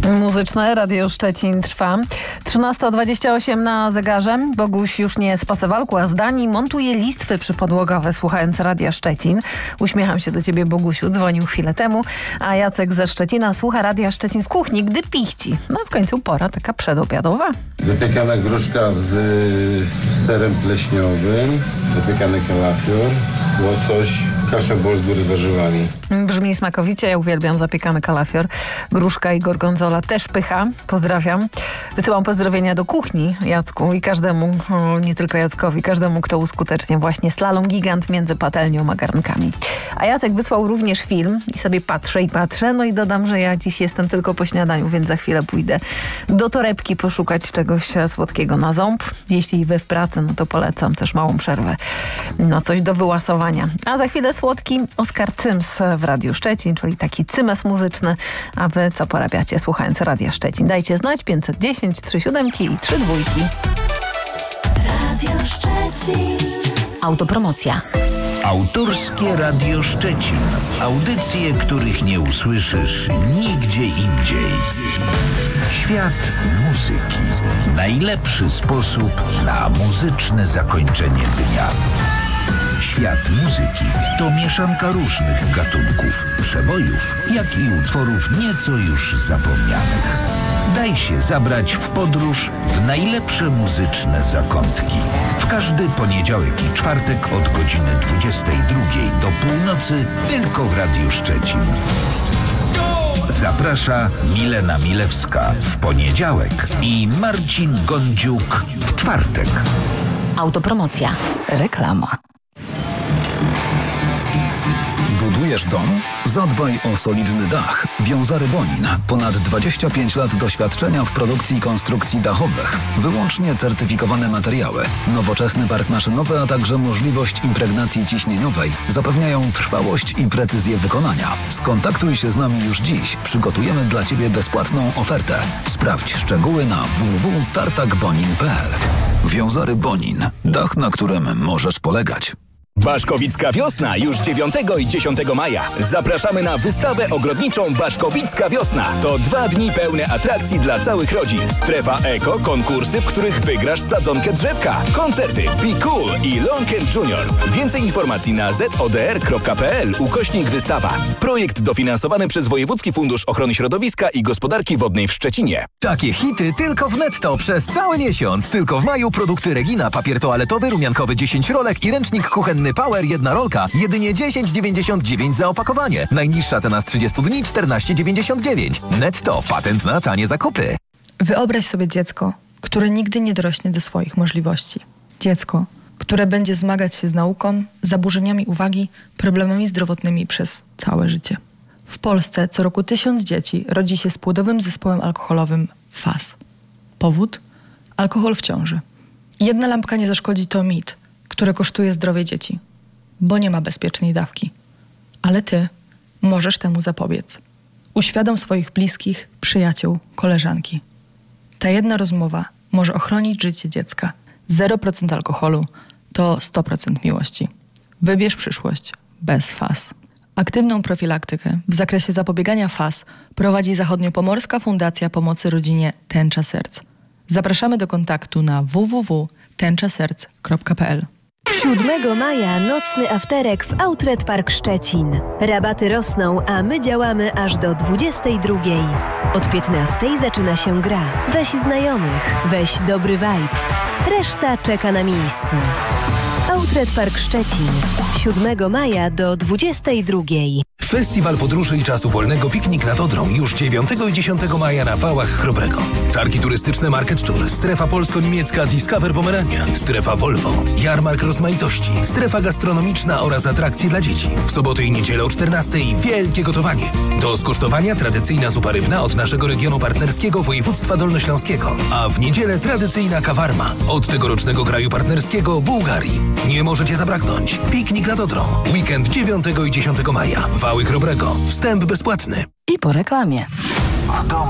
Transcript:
Muzyczne Radio Szczecin trwa. 13:28 na zegarze. Boguś już nie spasa walku, a z Danii montuje listwy przypodłogowe, słuchając Radia Szczecin. Uśmiecham się do ciebie, Bogusiu. Dzwonił chwilę temu, a Jacek ze Szczecina słucha Radia Szczecin w kuchni, gdy pichci. No w końcu pora taka przedobiadowa. Zapiekana gruszka z serem pleśniowym, zapiekany kalafior, łosoś, kasza bolgur z warzywami. Brzmi smakowicie, ja uwielbiam zapiekany kalafior. Gruszka i gorgonzola też pycha. Pozdrawiam. Wysyłam pozdrowienia do kuchni, Jacku, i każdemu, nie tylko Jackowi, każdemu, kto uskutecznie właśnie slalom gigant między patelnią a garnkami. A Jacek wysłał również film i sobie patrzę, no i dodam, że ja dziś jestem tylko po śniadaniu, więc za chwilę pójdę do torebki poszukać czegoś słodkiego na ząb. Jeśli wy w pracy, no to polecam też małą przerwę. No coś do wyłasowania. A za chwilę słodki Oskar Cyms w Radiu Szczecin, czyli taki cymes muzyczny. A wy co porabiacie, słuchając Radia Szczecin? Dajcie znać 510 37 i 32. Radio Szczecin. Autopromocja. Autorskie Radio Szczecin. Audycje, których nie usłyszysz nigdzie indziej. Świat muzyki. Najlepszy sposób na muzyczne zakończenie dnia. Świat muzyki to mieszanka różnych gatunków, przebojów, jak i utworów nieco już zapomnianych. Daj się zabrać w podróż w najlepsze muzyczne zakątki. W każdy poniedziałek i czwartek od godziny 22 do północy tylko w Radiu Szczecin. Zaprasza Milena Milewska w poniedziałek i Marcin Gądziuk w czwartek. Autopromocja. Reklama. Budujesz dom? Zadbaj o solidny dach. Wiązary Bonin. Ponad 25 lat doświadczenia w produkcji konstrukcji dachowych. Wyłącznie certyfikowane materiały. Nowoczesny park maszynowy, a także możliwość impregnacji ciśnieniowej zapewniają trwałość i precyzję wykonania. Skontaktuj się z nami już dziś. Przygotujemy dla Ciebie bezpłatną ofertę. Sprawdź szczegóły na www.tartakbonin.pl. Wiązary Bonin. Dach, na którym możesz polegać. Baszkowicka Wiosna już 9 i 10 maja. Zapraszamy na wystawę ogrodniczą Baszkowicka Wiosna. To 2 dni pełne atrakcji dla całych rodzin. Strefa Eko, konkursy, w których wygrasz sadzonkę drzewka, koncerty Be Cool i Long & Junior. Więcej informacji na zodr.pl/wystawa. Projekt dofinansowany przez Wojewódzki Fundusz Ochrony Środowiska i Gospodarki Wodnej w Szczecinie. Takie hity tylko w Netto przez cały miesiąc. Tylko w maju produkty Regina, papier toaletowy, rumiankowy 10 rolek i ręcznik kuchenny Power 1 rolka. Jedynie 10,99 za opakowanie. Najniższa cena z 30 dni 14,99. Netto. Patent na tanie zakupy. Wyobraź sobie dziecko, które nigdy nie dorośnie do swoich możliwości. Dziecko, które będzie zmagać się z nauką, zaburzeniami uwagi, problemami zdrowotnymi przez całe życie. W Polsce co roku 1000 dzieci rodzi się z płodowym zespołem alkoholowym FAS. Powód? Alkohol w ciąży. Jedna lampka nie zaszkodzi to mit, które kosztuje zdrowie dzieci, bo nie ma bezpiecznej dawki. Ale ty możesz temu zapobiec. Uświadom swoich bliskich, przyjaciół, koleżanki. Ta jedna rozmowa może ochronić życie dziecka. 0% alkoholu to 100% miłości. Wybierz przyszłość bez FAS. Aktywną profilaktykę w zakresie zapobiegania FAS prowadzi Zachodniopomorska Fundacja Pomocy Rodzinie Tęcza Serc. Zapraszamy do kontaktu na www.tęczaserc.pl. 7 maja nocny afterek w Outlet Park Szczecin. Rabaty rosną, a my działamy aż do 22. Od 15 zaczyna się gra. Weź znajomych, weź dobry vibe. Reszta czeka na miejscu. Outlet Park Szczecin. 7 maja do 22. Festiwal Podróży i Czasu Wolnego Piknik nad Odrą już 9 i 10 maja na Wałach Chrobrego. Targi turystyczne Market Tour, strefa polsko-niemiecka Discover Pomerania, strefa Volvo, jarmark rozmaitości, strefa gastronomiczna oraz atrakcje dla dzieci. W sobotę i niedzielę o 14 wielkie gotowanie. Do skosztowania tradycyjna zupa rybna od naszego regionu partnerskiego województwa dolnośląskiego, a w niedzielę tradycyjna kawarma od tegorocznego kraju partnerskiego Bułgarii. Nie możecie zabraknąć. Piknik nad Odrą. Weekend 9 i 10 maja. Wały Chrobrego. Wstęp bezpłatny. I po reklamie. W domu